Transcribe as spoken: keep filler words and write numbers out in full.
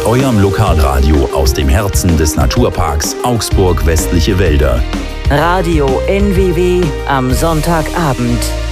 eurem Lokalradio aus dem Herzen des Naturparks Augsburg Westliche Wälder. Radio N W W am Sonntagabend.